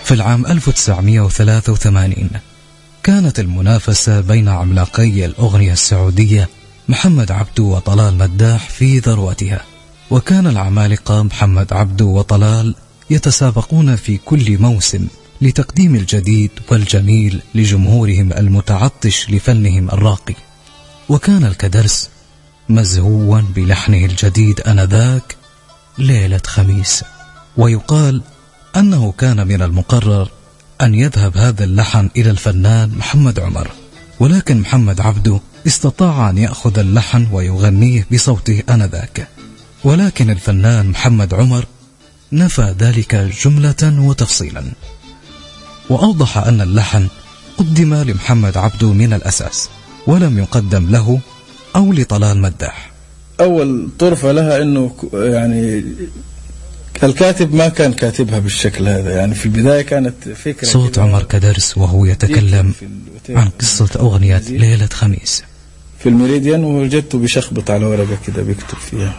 في العام 1983 كانت المنافسة بين عملاقي الأغنية السعودية محمد عبده وطلال مداح في ذروتها، وكان العمالقة محمد عبده وطلال يتسابقون في كل موسم لتقديم الجديد والجميل لجمهورهم المتعطش لفنهم الراقي. وكان الكدرس مزهوا بلحنه الجديد آنذاك ليلة خميس، ويقال أنه كان من المقرر أن يذهب هذا اللحن إلى الفنان محمد عمر، ولكن محمد عبده استطاع أن يأخذ اللحن ويغنيه بصوته آنذاك، ولكن الفنان محمد عمر نفى ذلك جملة وتفصيلا، وأوضح أن اللحن قدم لمحمد عبده من الأساس ولم يقدم له أو لطلال مداح. أول طرفة لها أنه يعني الكاتب ما كان كاتبها بالشكل هذا، يعني في البداية كانت فكرة صوت عمر كدرس وهو يتكلم عن قصة أغنية ليلة خميس في الميريديان، ووجدته بيشخبط على ورقة كده بيكتب فيها،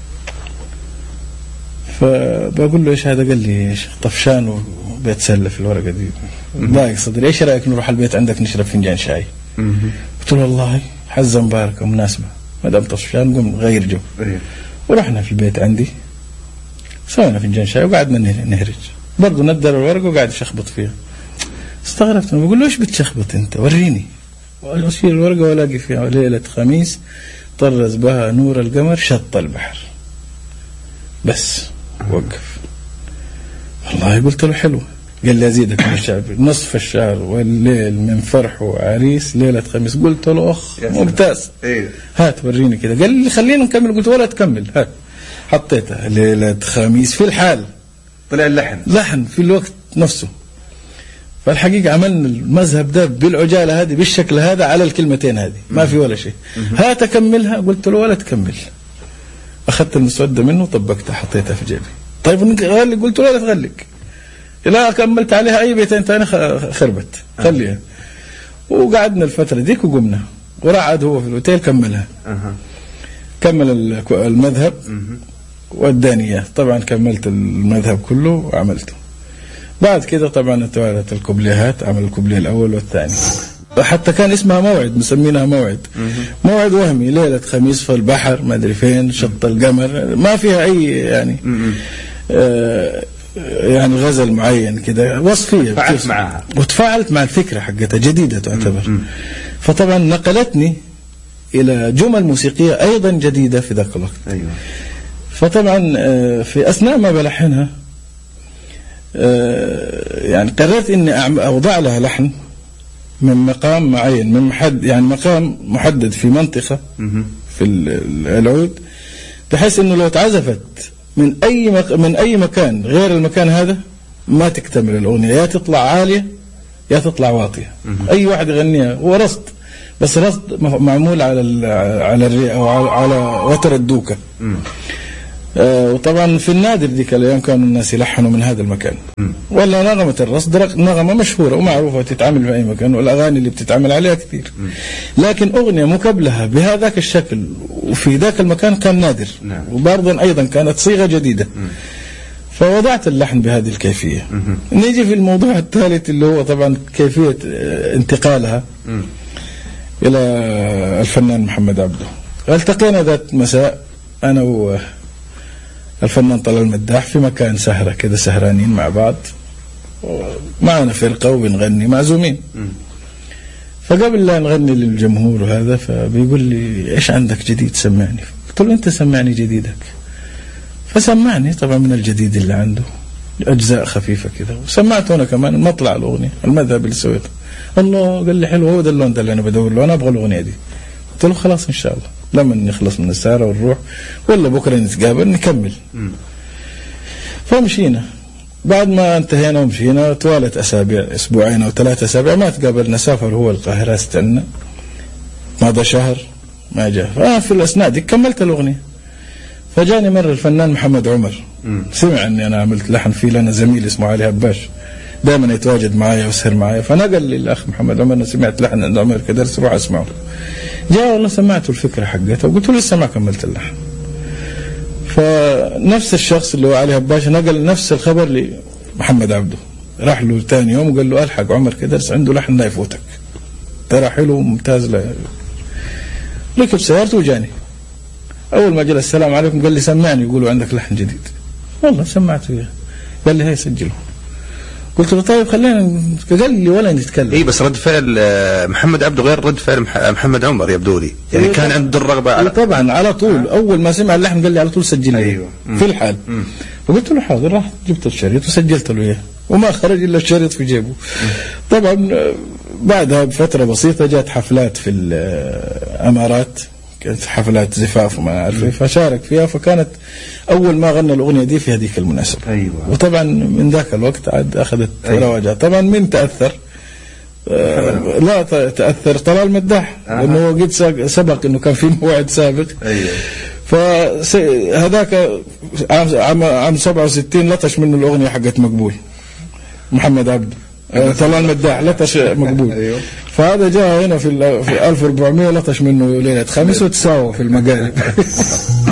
فبقول له إيش هذا؟ قال لي طفشان وبيتسلى في الورقة دي، ضايق صدري، إيش رأيك نروح البيت عندك نشرب فنجان شاي؟ قلت له والله حزة مباركة ومناسبة، ما دام طفشان قم غير جو. ورحنا في البيت عندي سوينا فنجان شاي وقعدنا نهرج، برضه ندر الورقة وقاعد يشخبط فيها. استغربت، بقول له ايش بتشخبط انت؟ وريني. واشيل الورقة والاقي فيها ليلة خميس طرز بها نور القمر شط البحر. بس وقف. والله قلت له حلوة. قال لي ازيدك من الشعر، نصف الشهر والليل من فرح وعريس ليلة خميس. قلت له اخ ممتاز، هات وريني كده. قال لي خلينا نكمل. قلت ولا تكمل، هات. حطيتها ليلة خميس في الحال، طلع اللحن في الوقت نفسه. فالحقيقة عملنا المذهب ده بالعجالة هذه بالشكل هذا على الكلمتين هذه، ما في ولا شيء. هات أكملها. قلت له ولا تكمل. أخذت المسودة منه وطبقتها حطيتها في جيبي. طيب غلق. قلت له ولا تغلق، لا كملت عليها أي بيتين تاني خربت، خليها. وقعدنا الفترة ديك وقمنا، ورعد هو في الأوتيل كملها. كمل المذهب واداني اياه. طبعا كملت المذهب كله وعملته. بعد كده طبعا توالت الكوبليهات، عمل الكوبليه الاول والثاني، حتى كان اسمها موعد، مسمينها موعد. موعد وهمي، ليلة خميس في البحر ما ادري فين شط القمر، ما فيها اي يعني يعني غزل معين كده، وصفيه تفاعلت معها وتفاعلت مع الفكره حقتها، جديده تعتبر. فطبعا نقلتني الى جمل موسيقيه ايضا جديده في ذاك الوقت. ايوه. فطبعا في أثناء ما بلحنها يعني قررت إني أوضع لها لحن من مقام معين، من يعني مقام محدد في منطقة في العود، بحيث إنه لو تعزفت من أي مكان غير المكان هذا ما تكتمل الأغنية، يا تطلع عالية يا تطلع واطية. أي واحد يغنيها هو رصد، بس رصد معمول على أو على وتر الدوكة. وطبعا في النادر ذيك الايام كانوا الناس يلحنوا من هذا المكان. ولا نغمة الرصد نغمة مشهورة ومعروفة وتتعمل في اي مكان، والاغاني اللي بتتعمل عليها كثير. لكن اغنية مكبلها بهذاك الشكل وفي ذاك المكان كان نادر. وبرضا ايضا كانت صيغة جديدة. فوضعت اللحن بهذه الكيفية. نيجي في الموضوع الثالث اللي هو طبعا كيفية انتقالها الى الفنان محمد عبده. التقينا ذات مساء انا والفنان طلال مداح في مكان سهرة كده، سهرانين مع بعض، معنا فرقة وبنغني معزومين. فقبل لا نغني للجمهور وهذا، فبيقول لي ايش عندك جديد سمعني. قلت له انت سمعني جديدك. فسمعني طبعا من الجديد اللي عنده اجزاء خفيفة كده، وسمعته انا كمان مطلع الاغنية المذهب اللي سويته. الله قال لي حلو، هو ده اللون ده اللي انا بدور له، انا ابغى الاغنية دي. قلت له خلاص ان شاء الله لما نخلص من السهرة ونروح، ولا بكرة نتقابل نكمل. فمشينا. بعد ما انتهينا ومشينا توالت أسابيع، أسبوعين أو 3 أسابيع ما تقابلنا. سافر هو القاهرة، استنى، مضى شهر ما جاء. في الأثناء دي كملت الأغنية. فجاني مرة الفنان محمد عمر، سمع أني أنا عملت لحن فيه، لنا زميل اسمه علي هباش دائما يتواجد معايا ويسهر معايا. فنقل لي الأخ محمد عمر أنا سمعت لحن عند عمر كدرس، روح أسمعه. جاء والله سمعته الفكرة حقته، وقلت له لسه ما كملت اللحن. فنفس الشخص اللي هو علي هباش نقل نفس الخبر لمحمد عبده، راح له ثاني يوم وقال له الحق عمر كدرس عنده لحن لا يفوتك، ترى حلو ممتاز. ركب سيارته وجاني. اول ما جلس السلام عليكم قال لي سمعني، يقولوا عندك لحن جديد. والله سمعته اياه، قال لي هي سجله. قلت له طيب خلينا، قال لي ولا نتكلم. اي بس رد فعل محمد عبده غير رد فعل محمد عمر يبدو لي، يعني كان عنده الرغبه على طبعا على طول. اول ما سمع اللحن قال لي على طول سجل لي. أيوة. في الحال. فقلت له حاضر، راح جبت الشريط وسجلت له اياه، وما خرج الا الشريط في جيبه. طبعا بعدها بفتره بسيطه جات حفلات في الامارات، كانت حفلات زفاف وما اعرف، فشارك فيها، فكانت اول ما غنى الاغنيه دي في هذيك المناسبه. أيوة. وطبعا من ذاك الوقت عاد اخذت رواجها. طبعا من تاثر لا تاثر طلال مداح، لانه قد سبق انه كان في موعد سابق. أيوة. فهذاك عام 67 لطش منه الاغنيه حقت مقبول، محمد عبد طلال مداح لطش مقبول. أيوه. فهذا جاء هنا في 1400 لطش منه ليلة خميس وتساوى في المقالب.